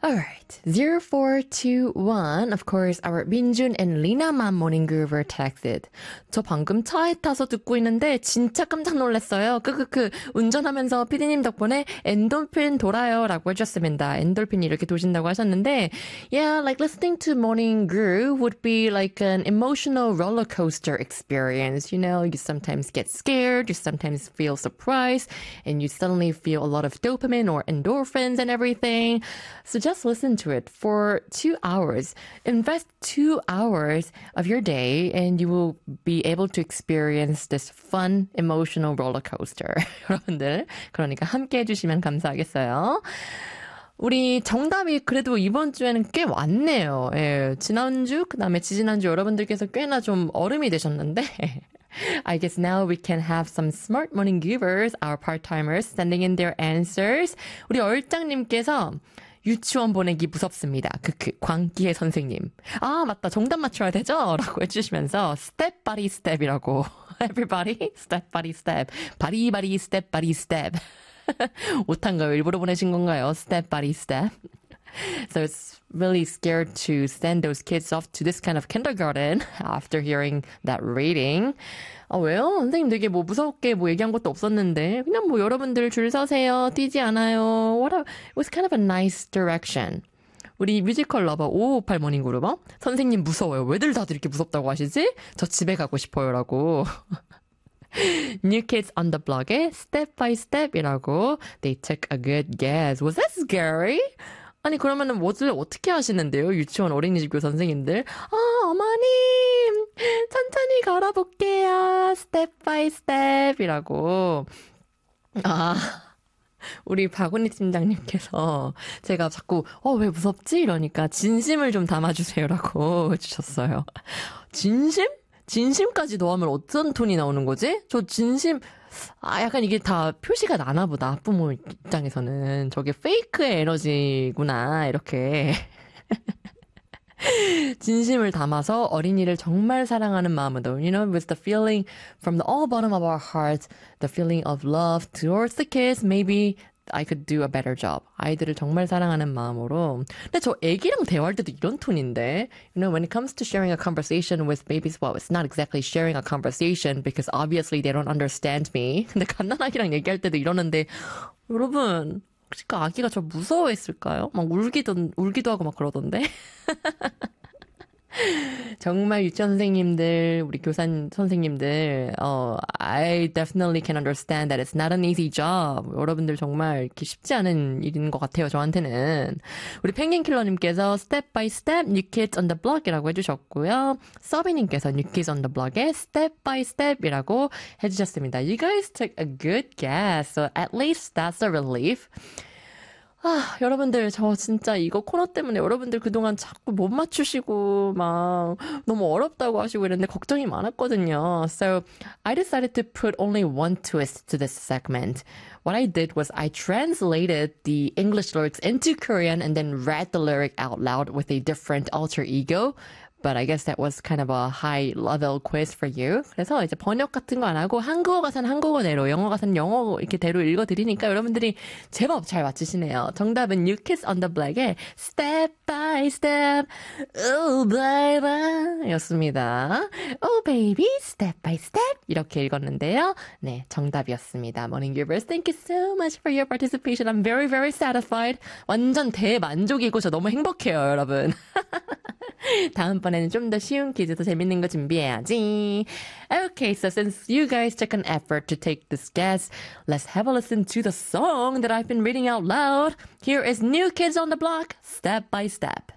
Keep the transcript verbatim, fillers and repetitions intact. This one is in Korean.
Alright, zero four two one. Of course, our Minjun and Lina Man morning groove were texted. 저 방금 차에 타서 듣고 있는데 진짜 깜짝 놀랐어요. 크크크. 운전하면서 피디님 덕분에 엔돌핀 돌아요 라고 해주셨습니다. 엔돌핀이 이렇게 도신다고 하셨는데 Yeah, like listening to morning groove would be like an emotional roller coaster experience. You know, you sometimes get scared, you sometimes feel surprised, and you suddenly feel a lot of dopamine or endorphins and everything. So just listen to it for two hours. Invest two hours of your day and you will be able to experience this fun, emotional roller coaster. 여러분들, 그러니까 함께 해주시면 감사하겠어요. 우리 정답이 그래도 이번 주에는 꽤 왔네요. 예, 지난주, 그 다음에 지지난주 여러분들께서 꽤나 좀 얼음이 되셨는데 I guess now we can have some smart morning givers, our part-timers, sending in their answers. 우리 얼짱님께서 유치원 보내기 무섭습니다. 크크, 광기의 선생님. 아, 맞다. 정답 맞춰야 되죠? 라고 해주시면서 step by step이라고. Everybody, step by step. 바리바리 step by step. 오탄가요? 일부러 보내신 건가요? Step by step. So it's really scared to send those kids off to this kind of kindergarten after hearing that reading. 아, 왜요? 선생님 되게 뭐 무섭게 뭐 얘기한 것도 없었는데 그냥 뭐 여러분들 줄 서세요. 뛰지 않아요. What a, it was kind of a nice direction. 우리 뮤지컬 러버 오오팔 모닝 그룹어 선생님 무서워요. 왜들 다들 이렇게 무섭다고 하시지? 저 집에 가고 싶어요. 라고. New Kids on the Block의 Step by Step이라고 They took a good guess. Was that scary? 아니 그러면은 뭐를 어떻게 하시는데요? 유치원 어린이집교 선생님들. 아 어머님 천천히 걸어볼게요. Step by step이라고. 아 우리 박은희 팀장님께서 제가 자꾸 어 왜 무섭지? 이러니까 진심을 좀 담아주세요라고 해주셨어요. 진심? 진심까지 넣으면 어떤 톤이 나오는 거지? 저 진심, 아, 약간 이게 다 표시가 나나 보다. 학부모 입장에서는. 저게 페이크의 에너지구나, 이렇게. 진심을 담아서 어린이를 정말 사랑하는 마음으로, you know, with the feeling from the all bottom of our hearts, the feeling of love towards the kids, maybe I could do a better job. 아이들을 정말 사랑하는 마음으로. 근데 저 애기랑 대화할 때도 이런 톤인데, you know, when it comes to sharing a conversation with babies, well, it's not exactly sharing a conversation because obviously they don't understand me. 근데 갓난아기랑 얘기할 때도 이러는데, 여러분, 혹시 그 아기가 저 무서워했을까요? 막 울기도, 울기도 하고 막 그러던데. 정말 유치원 선생님들, 우리 교사 선생님들, 어, I definitely can understand that it's not an easy job. 여러분들 정말 이렇게 쉽지 않은 일인 것 같아요, 저한테는. 우리 펭귄킬러님께서 step by step, new kids on the block이라고 해주셨고요. 서비님께서 new kids on the block에 step by step이라고 해주셨습니다. You guys took a good guess, so at least that's a relief. 아, 여러분들, 저 진짜 이거 코너 때문에 여러분들 그동안 자꾸 못 맞추시고, 막, 너무 어렵다고 하시고 이랬는데 걱정이 많았거든요. So, I decided to put only one twist to this segment. What I did was I translated the English lyrics into Korean and then read the lyric out loud with a different alter ego. But I guess that was kind of a high level quiz for you. 그래서 이제 번역 같은 거 안 하고 한국어 가사는 한국어대로, 영어 가사는 영어 이렇게 대로 읽어드리니까 여러분들이 제법 잘 맞히시네요. 정답은 New Kids on the Block의 Step by Step, Oh baby 였습니다. Oh baby, Step by Step 이렇게 읽었는데요. 네, 정답이었습니다. Morning Givers, thank you so much for your participation. I'm very, very satisfied. 완전 대만족이고 저 너무 행복해요, 여러분. 다음번에는 좀 더 쉬운 퀴즈, 더 재밌는 거 준비해야지. Okay, so since you guys took an effort to take this guess, let's have a listen to the song that I've been reading out loud. Here is New Kids on the Block, Step by Step.